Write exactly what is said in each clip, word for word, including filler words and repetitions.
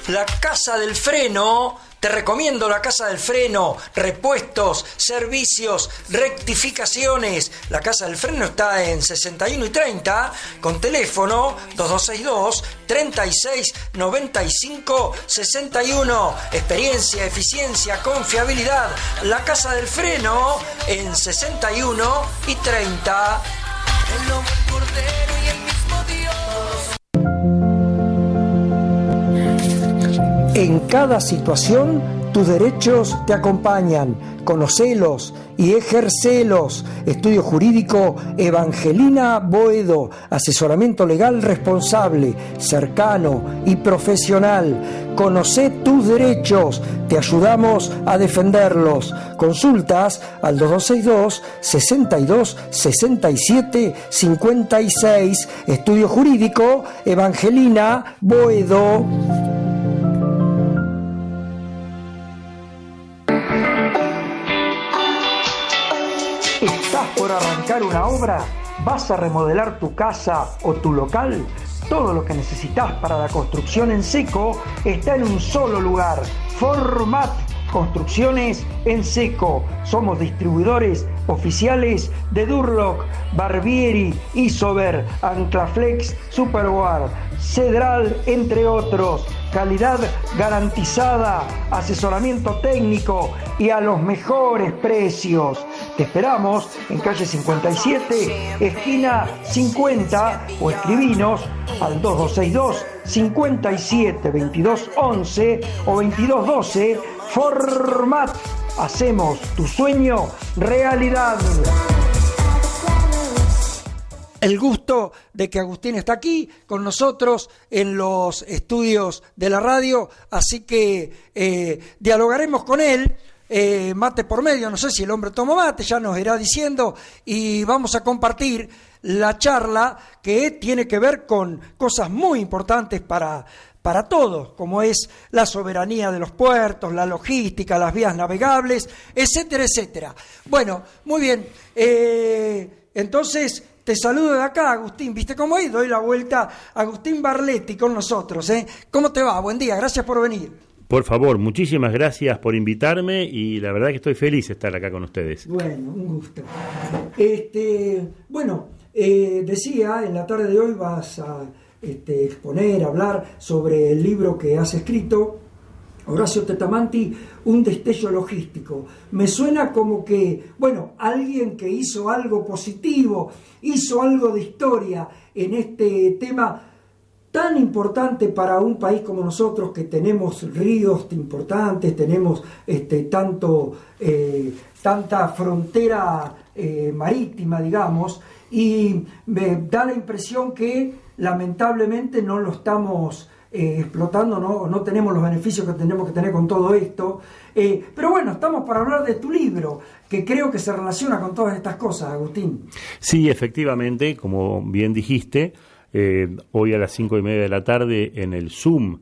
La Casa del Freno, te recomiendo la Casa del Freno, repuestos, servicios, rectificaciones. La Casa del Freno está en sesenta y uno y treinta, con teléfono dos dos seis dos, treinta y seis, noventa y cinco, sesenta y uno. Experiencia, eficiencia, confiabilidad. La Casa del Freno en sesenta y uno y treinta. El lobo, el cordero y el mismo Dios. En cada situación, tus derechos te acompañan. Conocelos y ejercelos. Estudio Jurídico Evangelina Boedo. Asesoramiento legal responsable, cercano y profesional. Conocé tus derechos. Te ayudamos a defenderlos. Consultas al dos dos seis dos, sesenta y dos, sesenta y siete, cincuenta y seis. Estudio Jurídico Evangelina Boedo. ¿Estás por arrancar una obra? ¿Vas a remodelar tu casa o tu local? Todo lo que necesitas para la construcción en seco está en un solo lugar. Format Construcciones en Seco. Somos distribuidores oficiales de Durlock, Barbieri, Isover, Anclaflex, Superguard, Cedral, entre otros. Calidad garantizada, asesoramiento técnico y a los mejores precios. Te esperamos en calle cincuenta y siete, esquina cincuenta, o escribinos al dos dos seis dos, cincuenta y siete, veintidós once o veintidós doce. Format. Hacemos tu sueño realidad. El gusto de que Agustín está aquí con nosotros en los estudios de la radio, así que eh, dialogaremos con él, eh, mate por medio, no sé si el hombre toma mate, ya nos irá diciendo, y vamos a compartir la charla que tiene que ver con cosas muy importantes para, para todos, como es la soberanía de los puertos, la logística, las vías navegables, etcétera, etcétera. Bueno, muy bien, eh, entonces... Te saludo de acá, Agustín. ¿Viste cómo es? Doy la vuelta. Agustín Barletti con nosotros, ¿eh? ¿Cómo te va? Buen día, gracias por venir. Por favor, muchísimas gracias por invitarme y la verdad que estoy feliz de estar acá con ustedes. Bueno, un gusto. Este, bueno, eh, decía, en la tarde de hoy vas a este, exponer, hablar sobre el libro que has escrito, Horacio Tetamanti, Un destello logístico. Me suena como que, bueno, alguien que hizo algo positivo, hizo algo de historia en este tema tan importante para un país como nosotros, que tenemos ríos importantes, tenemos este, tanto, eh, tanta frontera eh, marítima, digamos, y me da la impresión que lamentablemente no lo estamos Eh, explotando, no, no tenemos los beneficios que tenemos que tener con todo esto, eh, pero bueno, estamos para hablar de tu libro, que creo que se relaciona con todas estas cosas, Agustín. Sí, efectivamente, como bien dijiste, eh, hoy a las cinco y media de la tarde en el Zoom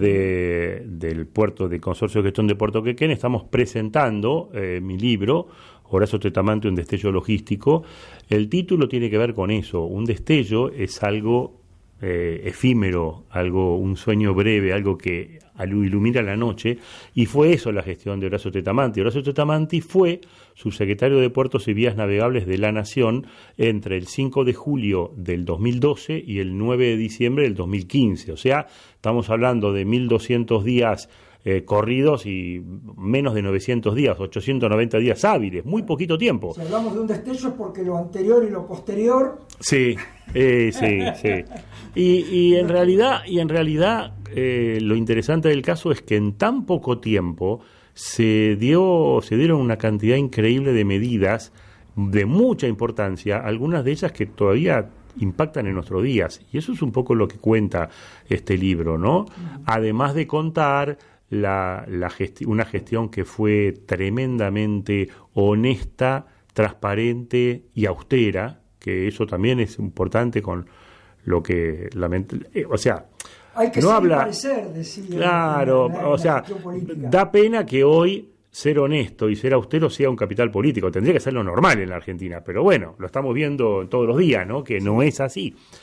de, del puerto de Consorcio de Gestión de Puerto Quequén estamos presentando eh, mi libro, Horacio Tetamanti, Un destello logístico. El título tiene que ver con eso. Un destello es algo Eh, efímero, algo, un sueño breve, algo que ilumina la noche, y fue eso la gestión de Horacio Tetamanti. Horacio Tetamanti fue subsecretario de Puertos y Vías Navegables de la Nación entre el cinco de julio del dos mil doce y el nueve de diciembre del dos mil quince, o sea, estamos hablando de mil doscientos días Eh, corridos y menos de novecientos días, ochocientos noventa días hábiles, muy poquito tiempo. Si hablamos de un destello es porque lo anterior y lo posterior... Sí, eh, sí, sí. Y, y en realidad, y en realidad eh, lo interesante del caso es que en tan poco tiempo se dio, se dieron una cantidad increíble de medidas de mucha importancia, algunas de ellas que todavía impactan en nuestros días, y eso es un poco lo que cuenta este libro, ¿no? Además de contar La, la gesti- una gestión que fue tremendamente honesta, transparente y austera, que eso también es importante con lo que lament- eh, o sea, hay que no habla, parecer, decía, claro, en la, en la, o sea, da pena que hoy ser honesto y ser austero sea un capital político. Tendría que ser lo normal en la Argentina, pero bueno, lo estamos viendo todos los días, ¿no? Que no es así.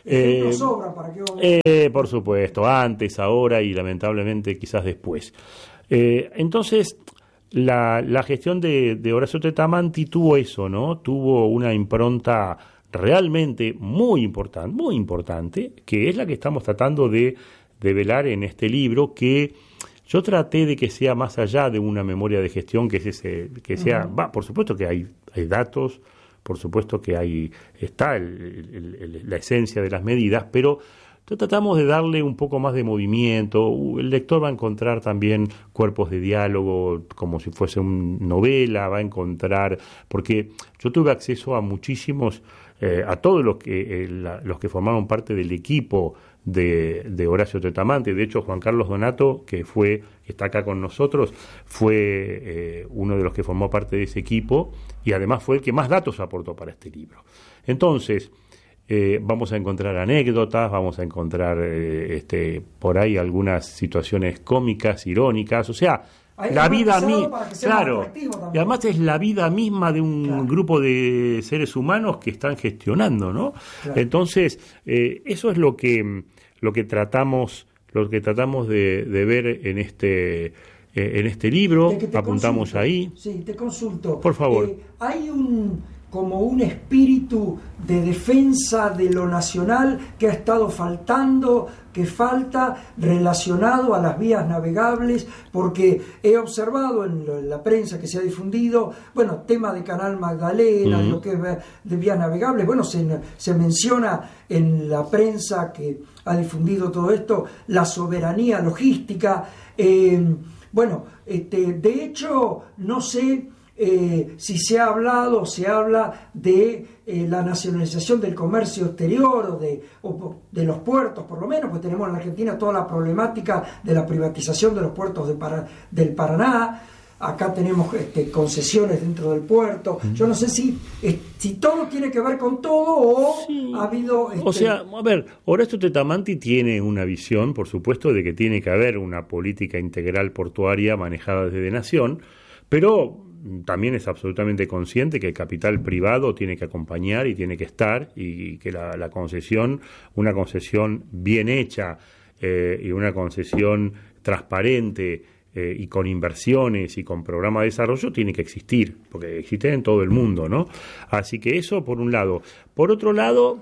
Eh, sobra, ¿para qué vamos? Eh, por supuesto, antes, ahora y lamentablemente quizás después. Eh, entonces, la, la gestión de, de Horacio Tetamanti tuvo eso, ¿no? Tuvo una impronta realmente muy importante, muy importante, que es la que estamos tratando de, de velar en este libro, que yo traté de que sea más allá de una memoria de gestión, que es ese, que sea, uh-huh. va, por supuesto que hay, hay datos, por supuesto que hay está el, el, el, la esencia de las medidas, pero tratamos de darle un poco más de movimiento. El lector va a encontrar también cuerpos de diálogo como si fuese una novela, va a encontrar, porque yo tuve acceso a muchísimos, eh, a todos los que, eh, la, los que formaron parte del equipo de, de Horacio Tetamanti. De hecho, Juan Carlos Donato, que fue que está acá con nosotros, fue eh, uno de los que formó parte de ese equipo y además fue el que más datos aportó para este libro. Entonces, Eh, vamos a encontrar anécdotas, vamos a encontrar eh, este, por ahí algunas situaciones cómicas, irónicas, o sea, Hay la vida misma, claro, y además es la vida misma de un claro. grupo de seres humanos que están gestionando, ¿no? Claro. Entonces, eh, eso es lo que lo que tratamos, lo que tratamos de, de ver en este eh, en este libro, apuntamos consulto, ahí. Sí, te consulto. Por favor. Eh, hay un como un espíritu de defensa de lo nacional que ha estado faltando, que falta relacionado a las vías navegables, porque he observado en la prensa que se ha difundido, bueno, tema de Canal Magdalena, uh-huh. lo que es de vías navegables, bueno, se, se menciona en la prensa que ha difundido todo esto, la soberanía logística, eh, bueno, este, de hecho, no sé... Eh, si se ha hablado o se habla de eh, la nacionalización del comercio exterior o de, o de los puertos, por lo menos, pues tenemos en la Argentina toda la problemática de la privatización de los puertos de Para, del Paraná. Acá tenemos este, concesiones dentro del puerto. Yo no sé si, eh, si todo tiene que ver con todo o sí. ha habido... Este... O sea, a ver, Horacio Tetamanti tiene una visión, por supuesto, de que tiene que haber una política integral portuaria manejada desde Nación, pero también es absolutamente consciente que el capital privado tiene que acompañar y tiene que estar, y que la, la concesión, una concesión bien hecha eh, y una concesión transparente eh, y con inversiones y con programa de desarrollo tiene que existir, porque existe en todo el mundo, ¿no? Así que eso por un lado. Por otro lado...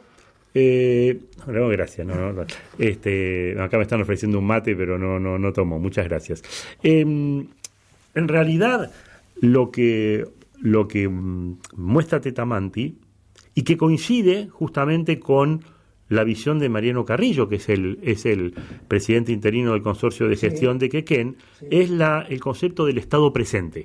Eh, no, gracias, no, no, este, acá me están ofreciendo un mate, pero no, no, no tomo, muchas gracias. Eh, en realidad... Lo que, lo que muestra Tetamanti y que coincide justamente con la visión de Mariano Carrillo, que es el, es el presidente interino del Consorcio de Gestión sí, de Quequén, sí. es la, el concepto del Estado presente.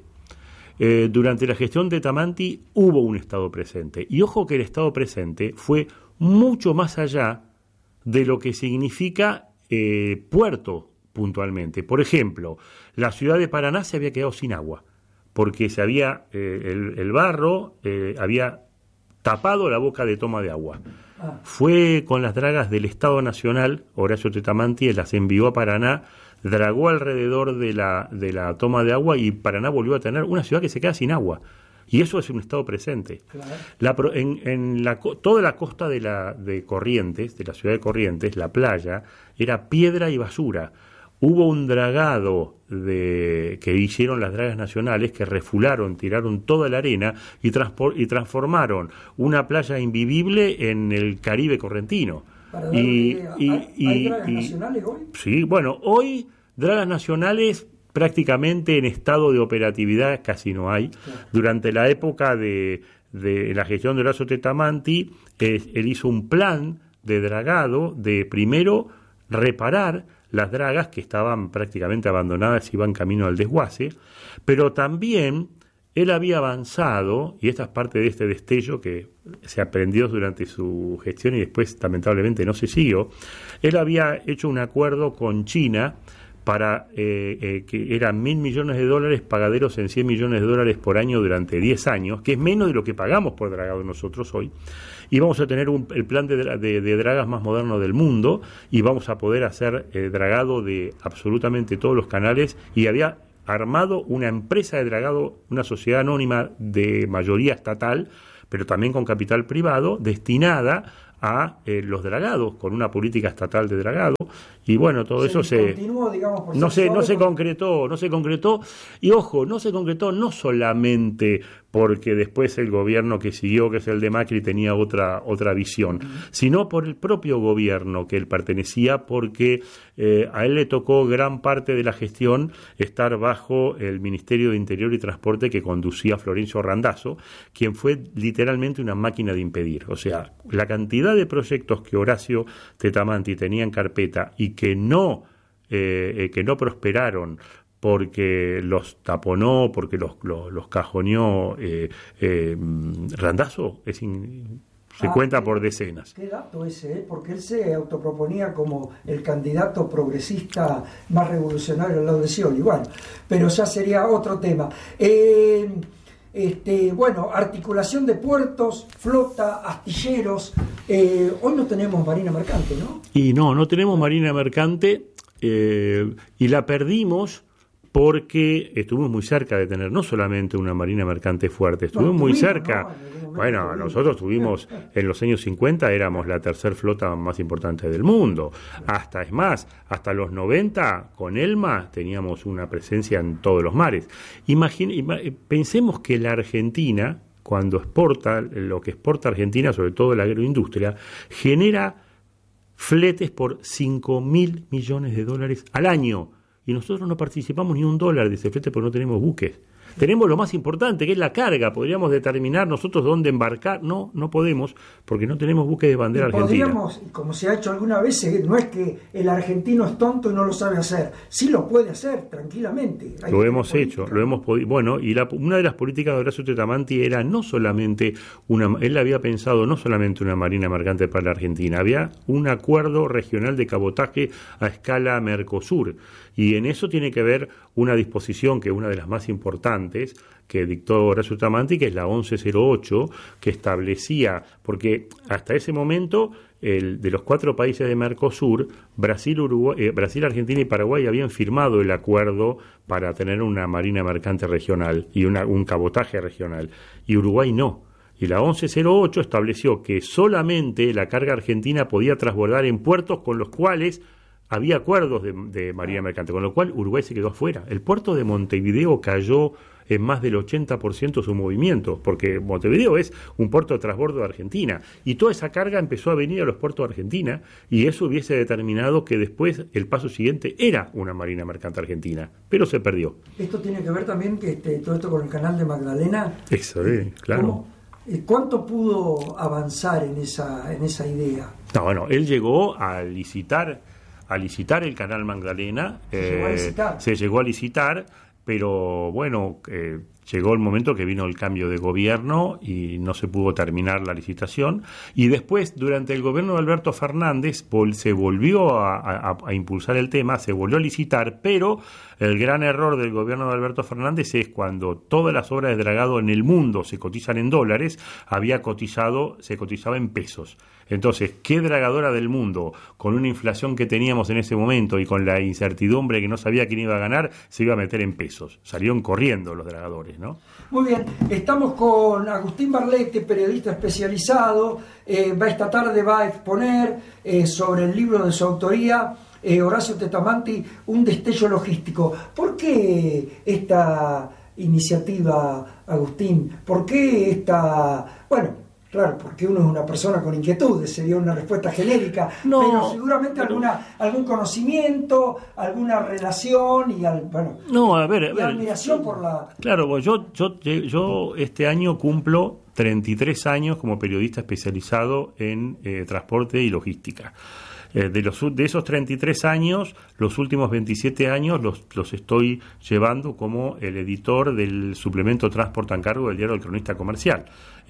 Eh, durante la gestión de Tetamanti hubo un Estado presente. Y ojo que el Estado presente fue mucho más allá de lo que significa eh, puerto puntualmente. Por ejemplo, la ciudad de Paraná se había quedado sin agua, porque se había eh, el, el barro eh, había tapado la boca de toma de agua. Ah. Fue con las dragas del Estado Nacional, Horacio Tetamanti las envió a Paraná, dragó alrededor de la, de la toma de agua y Paraná volvió a tener una ciudad que se queda sin agua. Y eso es un Estado presente. Claro. La, en en la, toda la costa de, la, de Corrientes, de la ciudad de Corrientes, la playa, era piedra y basura. Hubo un dragado de, que hicieron las dragas nacionales que refularon, tiraron toda la arena y, transpor, y transformaron una playa invivible en el Caribe correntino. Para dar y, una idea, y, ¿hay, y, ¿hay dragas y, nacionales hoy? Sí, bueno, hoy dragas nacionales prácticamente en estado de operatividad casi no hay. Claro. Durante la época de, de la gestión de Horacio Tetamanti, eh, él hizo un plan de dragado de primero reparar las dragas que estaban prácticamente abandonadas y iban camino al desguace, pero también él había avanzado, y esta es parte de este destello que se aprendió durante su gestión y después lamentablemente no se siguió, él había hecho un acuerdo con China para eh, eh, que eran mil millones de dólares pagaderos en cien millones de dólares por año durante diez años, que es menos de lo que pagamos por dragado nosotros hoy, y vamos a tener un, el plan de, de, de dragas más moderno del mundo, y vamos a poder hacer eh, dragado de absolutamente todos los canales, y había armado una empresa de dragado, una sociedad anónima de mayoría estatal, pero también con capital privado, destinada a eh, los dragados, con una política estatal de dragado, y bueno, todo se eso se continuó, digamos, por no se no se con... concretó, no se concretó, y ojo, no se concretó no solamente porque después el gobierno que siguió, que es el de Macri, tenía otra otra visión, uh-huh. sino por el propio gobierno que él pertenecía, porque eh, a él le tocó gran parte de la gestión estar bajo el Ministerio de Interior y Transporte que conducía Florencio Randazzo, quien fue literalmente una máquina de impedir. O sea, la cantidad de proyectos que Horacio Tetamanti tenía en carpeta y que no, eh, eh, que no prosperaron porque los taponó, porque los, los, los cajoneó eh, eh, Randazzo, es in, se ah, cuenta qué, por decenas. Qué dato ese, ¿eh? Porque él se autoproponía como el candidato progresista más revolucionario al lado de Scioli. Bueno, pero ya sería otro tema. Eh, este, bueno, articulación de puertos, flota, astilleros. Eh, hoy no tenemos marina mercante, ¿no? Y no, no tenemos marina mercante eh, y la perdimos porque estuvimos muy cerca de tener no solamente una marina mercante fuerte, estuvimos no, muy tuvimos, cerca. ¿No? Bueno, tuvimos. Nosotros tuvimos, en los años cincuenta éramos la tercer flota más importante del mundo. Hasta, es más, hasta los noventa, con Elma, teníamos una presencia en todos los mares. Imagine, pensemos que la Argentina, cuando exporta, lo que exporta Argentina, sobre todo la agroindustria, genera fletes por cinco mil millones de dólares al año. Y nosotros no participamos ni un dólar de ese flete porque no tenemos buques. Tenemos lo más importante, que es la carga. Podríamos determinar nosotros dónde embarcar. No, no podemos, porque no tenemos buques de bandera argentina. Podríamos, como se ha hecho alguna vez, no es que el argentino es tonto y no lo sabe hacer. Sí lo puede hacer, tranquilamente. Hay lo hemos política. hecho, lo hemos podido. Bueno, y la, una de las políticas de Horacio Tetamanti era no solamente una... Él había pensado no solamente una marina mercante para la Argentina, había un acuerdo regional de cabotaje a escala Mercosur. Y en eso tiene que ver una disposición que es una de las más importantes que dictó Horacio Tetamanti, que es la once cero ocho, que establecía, porque hasta ese momento el, de los cuatro países de Mercosur, Brasil, Uruguay, eh, Brasil, Argentina y Paraguay habían firmado el acuerdo para tener una marina mercante regional y una, un cabotaje regional, y Uruguay no. Y la once cero ocho estableció que solamente la carga argentina podía transbordar en puertos con los cuales había acuerdos de, de marina mercante, con lo cual Uruguay se quedó afuera. El puerto de Montevideo cayó en más del ochenta por ciento su movimiento, porque Montevideo es un puerto de transbordo de Argentina, y toda esa carga empezó a venir a los puertos de Argentina, y eso hubiese determinado que después el paso siguiente era una marina mercante argentina, pero se perdió. Esto tiene que ver también que este, todo esto con el canal de Magdalena. Eso, eh, claro. ¿Cómo? ¿Cuánto pudo avanzar en esa, en esa idea? No, bueno, él llegó a licitar a licitar el canal Magdalena, se, eh, llegó, a licitar. se llegó a licitar, pero bueno, eh, llegó el momento que vino el cambio de gobierno y no se pudo terminar la licitación, y después, durante el gobierno de Alberto Fernández, se volvió a, a, a impulsar el tema, se volvió a licitar, pero el gran error del gobierno de Alberto Fernández es cuando todas las obras de dragado en el mundo se cotizan en dólares, había cotizado, se cotizaba en pesos. Entonces, ¿qué dragadora del mundo, con una inflación que teníamos en ese momento y con la incertidumbre que no sabía quién iba a ganar, se iba a meter en pesos? Salieron corriendo los dragadores, ¿no? Muy bien, estamos con Agustín Barlete, periodista especializado. Eh, va esta tarde va a exponer eh, sobre el libro de su autoría, eh, Horacio Tetamanti, Un destello logístico. ¿Por qué esta iniciativa, Agustín? ¿Por qué esta...? Bueno... Claro, porque uno es una persona con inquietudes, sería una respuesta genérica, no, pero seguramente pero, alguna algún conocimiento, alguna relación y al, bueno, no, a ver, a ver, admiración por la... Claro, pues yo, yo, yo este año cumplo treinta y tres años como periodista especializado en eh, transporte y logística. Eh, de, los, de esos treinta y tres años, los últimos veintisiete años los, los estoy llevando como el editor del suplemento Transport a Cargo del diario El Cronista Comercial.